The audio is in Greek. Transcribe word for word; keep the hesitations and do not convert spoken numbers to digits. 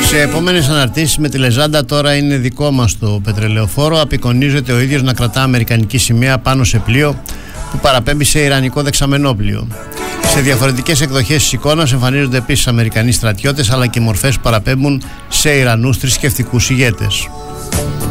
Σε επόμενες αναρτήσεις με τη Λεζάντα, τώρα είναι δικό μας το πετρελαιοφόρο, απεικονίζεται ο ίδιος να κρατά αμερικανική σημαία πάνω σε πλοίο που παραπέμπει σε ιρανικό δεξαμενόπλοιο. Σε διαφορετικές εκδοχές της εικόνας εμφανίζονται επίσης Αμερικανοί στρατιώτες, αλλά και μορφές που παραπέμπουν σε Ιρανούς θρησκευτικούς ηγέτες.